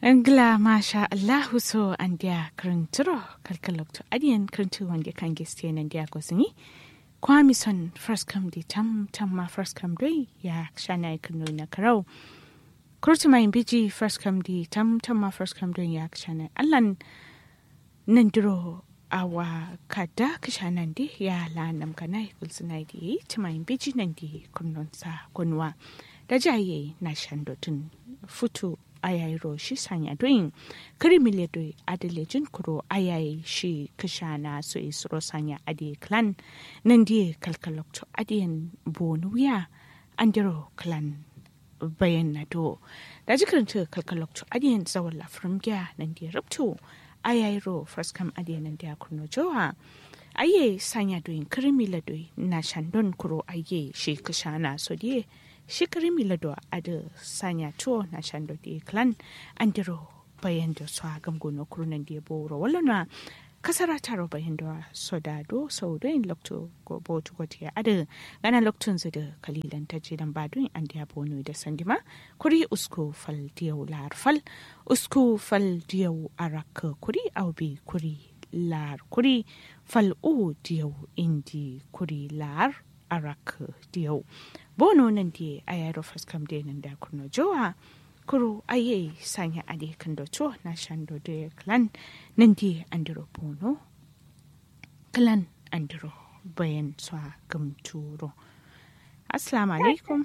Angla masha Allahu so andia krinturo kalkalokto adian krintu wange kangesti nandia gosini kwami son first come di tam ma first come doi ya shana ikunu na karau kurtu mai biji first come di tam ma first come doi ya shana allan nandiro awa kada kishanan di ya la nam kanai kulsunai di timai biji nandi kunnonsa kunwa da jaye na shandotun futu ayayi shi sanya doyin kirimile doi adalejin kuro ayayi shi kishana so isro sanya adi clan nandi kalkalokto adiyan bonuya andiro clan bayan na do da jikirinta kalkalokto adiyan zawon lafrim gya nandi rubto ayayi first kam adiyan nandi akurno jowa aye sanya doyin kirimile doi na shandon kuro aye shi kishana so die shikari milado ada sanya to na shando di clan andiro bayan da su gamgono kurunan di boro wallana kasara taro bayan da sodado saudain lokto go botu gotiya ada gana loktun da kalilan ta jidan badun an dia bono da sandima kuri usko fal diyaw lar fal usko fal diyaw arak kuri aubi kuri lar kuri fal u diyaw indi kuri lar arak diyaw bono nan di ayaro faskam de nan da kuno jowa kuro aye sanya ade kan do to na shando de clan nan di andiro bono clan andiro bayan swa gamturo assalamu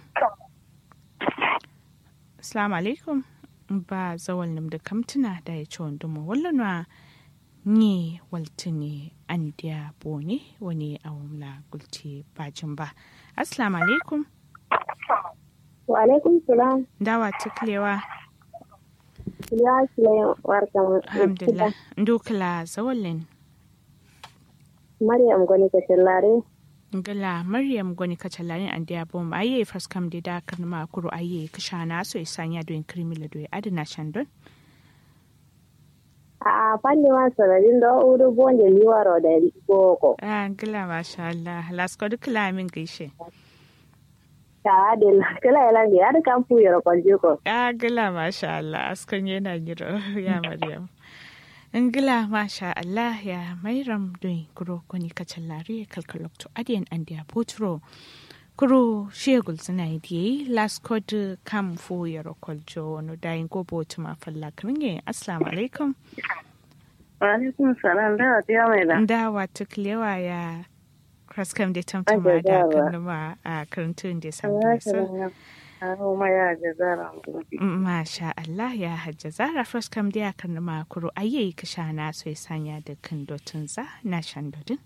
alaikum ba zawal nim da kamtuna da ya ci wanda mu wallanwa ni waltini andiya bone wani awamla gulti bajin ba assalamu alaikum. Wa alaikum salam. Dawa tuklewa. Ya sile warkan. Alhamdulillah. Ndukla zawallin. Maryam goni kacallare. Ngala Maryam goni kacallare an dia bom aye first kam de da kan ma kuro aye kishana so isanya do krimila do adana shandon. A fanni ma sanadin da uru bonje liwaro da boko. Ngala masha Allah. Lasko dukla min gaishe. Adil kala yalan ya da kan fuyar kwaljiko gila masha Allah askan yana giro ya Maryam ngila masha Allah ya Mayram doi kuro koni kacallari kalkalokto adiyan andiya potro kuro shegul suna yi last code kam fuyar kwaljo no dayin go botuma falla kringe assalamu alaikum wa alaikum salam da ya mai da wa tuklewa ya Kraskam da tamtama da kanuma a karantun da samtasa. Masha Allah ya hajja zara Kraskam da ya kanuma kuro ayi kashana so sanya da kandotun za na shandodin.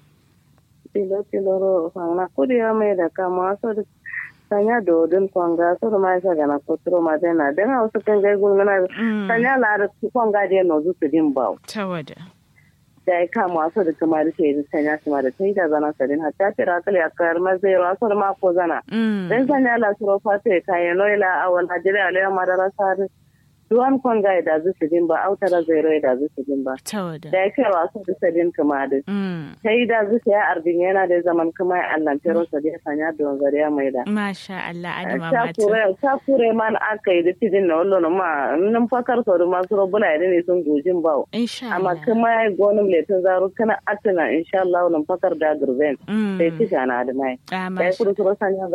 Tilo fanga kuri ya mai da kama so da sanya dodin kwanga so da mai saga na kotro ma dena dan wasu kan gai gulmana sanya la da kwanga da no zu din bawo. Tawada. Da ya kama wasu da kuma da shi sanya su ma da ta yi da zana sadin hatta tira kali a kayar mazai wasu da mako zana. Dan sanya la suro fata ya kayan loila a wal hajjira a layan madara sari. Duwan kwanga ya da zu sadin ba, autara zairo ya da zu sadin ba. Tawada. Da ya kai wasu da sadin kuma da. Ta yi da zu ya arbin yana da zaman kuma ya allantero sadin sanya da wanzari ya mai da. Masha Allah adama mata. Ta kure man aka yi da tidin na wallo ma nan fakar sau da masu robuna ya ne sun gojin bawo. Insha Allah. Amma kuma ya gonin letin zaro kana atina insha Allah nan fakar da gurben. Sai kisa na da mai. Ah, Sai kudu sanya